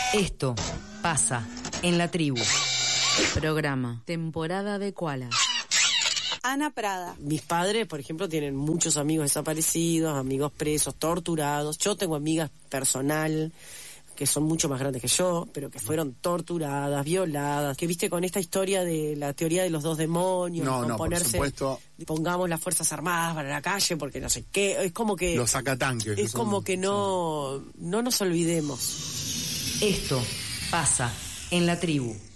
Esto pasa en la tribu. Programa, temporada de Koala. Ana Prada. Mis padres, por ejemplo, tienen muchos amigos desaparecidos, amigos presos, torturados. Yo tengo amigas personal que son mucho más grandes que yo, pero que fueron torturadas, violadas, que viste con esta historia de la teoría de los dos demonios, No, por supuesto. Pongamos las Fuerzas Armadas para la calle porque no sé qué, es como que... Los sacatanques. Es como que no nos olvidemos. Esto pasa en la tribu.